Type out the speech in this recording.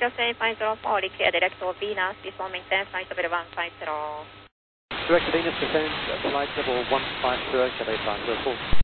Jose 504, clear direct to Venus, this one maintain flight level 150. Direct to Venus, descend, flight level 150, Quebec 504.